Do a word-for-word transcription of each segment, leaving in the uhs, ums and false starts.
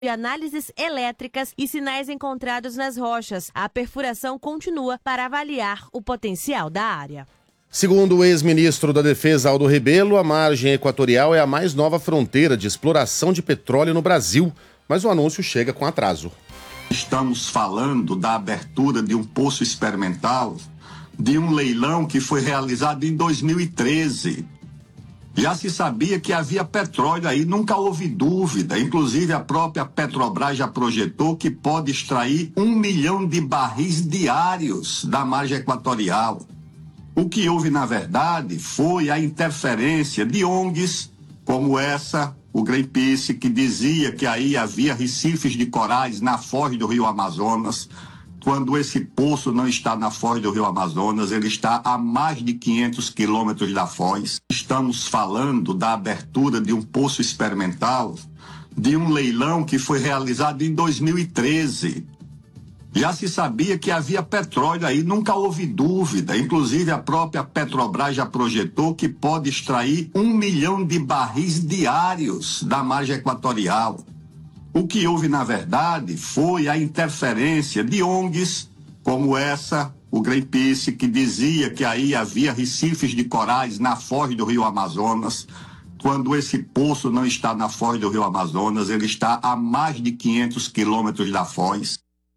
e análises elétricas e sinais encontrados nas rochas. A perfuração continua para avaliar o potencial da área. Segundo o ex-ministro da Defesa, Aldo Rebelo, a margem equatorial é a mais nova fronteira de exploração de petróleo no Brasil, mas o anúncio chega com atraso. Estamos falando da abertura de um poço experimental, de um leilão que foi realizado em dois mil e treze. Já se sabia que havia petróleo aí, nunca houve dúvida. Inclusive, a própria Petrobras já projetou que pode extrair um milhão de barris diários da margem equatorial. O que houve, na verdade, foi a interferência de O N Gs como essa, o Greenpeace, que dizia que aí havia recifes de corais na foz do rio Amazonas. Quando esse poço não está na foz do rio Amazonas, ele está a mais de quinhentos quilômetros da foz. Estamos falando da abertura de um poço experimental, de um leilão que foi realizado em dois mil e treze. Já se sabia que havia petróleo aí, nunca houve dúvida. Inclusive, a própria Petrobras já projetou que pode extrair um milhão de barris diários da margem equatorial. O que houve, na verdade, foi a interferência de O N Gs como essa, o Greenpeace, que dizia que aí havia recifes de corais na foz do rio Amazonas. Quando esse poço não está na foz do rio Amazonas, ele está a mais de quinhentos quilômetros da foz.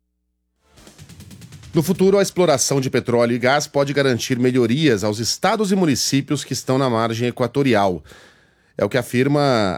No futuro, a exploração de petróleo e gás pode garantir melhorias aos estados e municípios que estão na margem equatorial. É o que afirma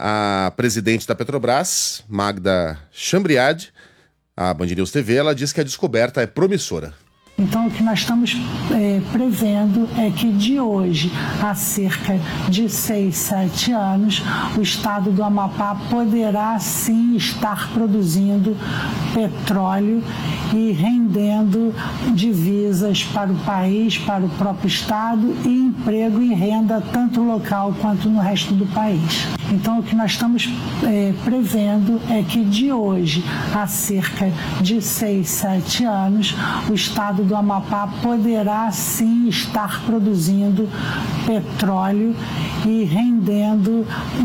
a presidente da Petrobras, Magda Chambriard. A Band News T V, ela diz que a descoberta é promissora. Então, o que nós estamos é, prevendo é que de hoje a cerca de seis, sete anos, o estado do Amapá poderá sim estar produzindo petróleo e rendendo divisas para o país, para o próprio estado e emprego e renda tanto local quanto no resto do país. Então, o que nós estamos é, prevendo é que de hoje a cerca de seis, sete anos, o estado do Amapá poderá sim estar produzindo petróleo e rendendo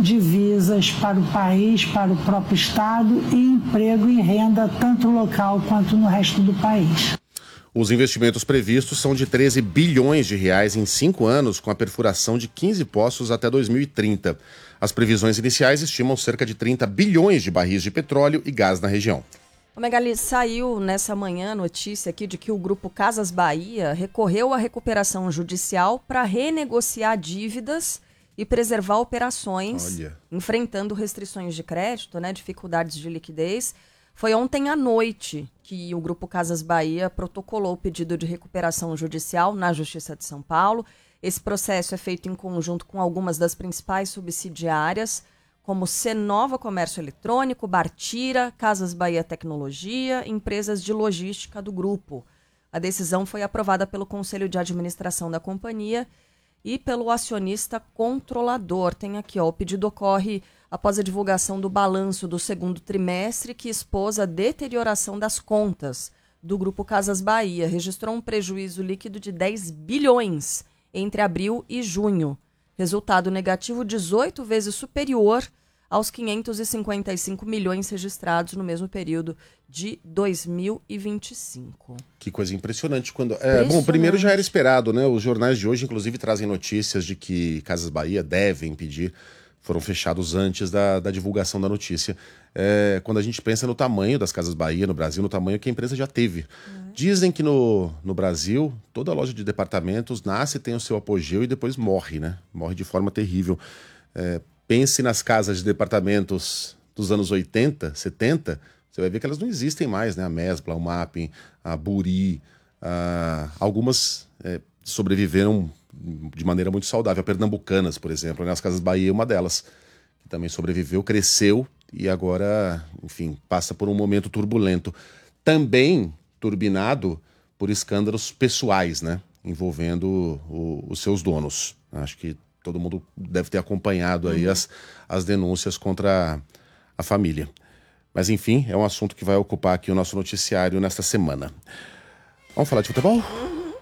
divisas para o país, para o próprio estado e emprego e renda tanto local quanto no resto do país. Os investimentos previstos são de treze bilhões de reais em cinco anos, com a perfuração de quinze poços até dois mil e trinta. As previsões iniciais estimam cerca de trinta bilhões de barris de petróleo e gás na região. O Megali, saiu nessa manhã a notícia aqui de que o grupo Casas Bahia recorreu à recuperação judicial para renegociar dívidas e preservar operações, Olha. enfrentando restrições de crédito, né, dificuldades de liquidez. Foi ontem à noite que o grupo Casas Bahia protocolou o pedido de recuperação judicial na Justiça de São Paulo. Esse processo é feito em conjunto com algumas das principais subsidiárias, como Cenova Comércio Eletrônico, Bartira, Casas Bahia Tecnologia, empresas de logística do grupo. A decisão foi aprovada pelo Conselho de Administração da companhia e pelo acionista controlador. Tem aqui, ó, o pedido ocorre após a divulgação do balanço do segundo trimestre, que expôs a deterioração das contas do grupo Casas Bahia. Registrou um prejuízo líquido de dez bilhões entre abril e junho. Resultado negativo dezoito vezes superior aos quinhentos e cinquenta e cinco milhões registrados no mesmo período de dois mil e vinte e cinco. Que coisa impressionante. Quando é, Bom, primeiro já era esperado, né? Os jornais de hoje, inclusive, trazem notícias de que Casas Bahia devem pedir, foram fechados antes da, da divulgação da notícia. É, quando a gente pensa no tamanho das Casas Bahia no Brasil, no tamanho que a empresa já teve. Uhum. Dizem que no, no Brasil, toda loja de departamentos nasce, tem o seu apogeu e depois morre, né? Morre de forma terrível. É, pense nas casas de departamentos dos anos oitenta, setenta, você vai ver que elas não existem mais, né? A Mesbla, o Mapping, a Buri, a... algumas é, sobreviveram de maneira muito saudável. A Pernambucanas, por exemplo, né? As Casas Bahia é uma delas, que também sobreviveu, cresceu e agora, enfim, passa por um momento turbulento. Também turbinado por escândalos pessoais, né? Envolvendo o, os seus donos. Acho que todo mundo deve ter acompanhado aí uhum. as, as denúncias contra a, a família. Mas, enfim, é um assunto que vai ocupar aqui o nosso noticiário nesta semana. Vamos falar de futebol? Uhum.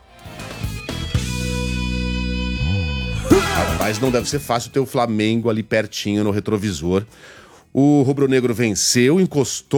Rapaz, não deve ser fácil ter o Flamengo ali pertinho no retrovisor. O rubro-negro venceu, encostou